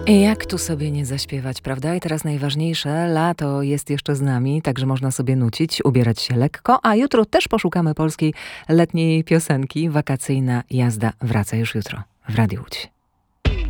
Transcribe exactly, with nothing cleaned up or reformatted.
Jak tu sobie nie zaśpiewać, prawda? I teraz najważniejsze, lato jest jeszcze z nami, także można sobie nucić, ubierać się lekko, a jutro też poszukamy polskiej letniej piosenki. Wakacyjna jazda wraca już jutro w Radiu Łódź.